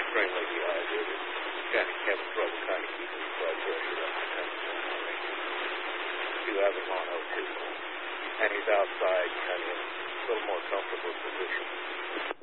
extremely dehydrated. Kind of having trouble kind of keeping his blood pressure up and kind of you have him on O2. And he's outside, kind of in a little more comfortable position.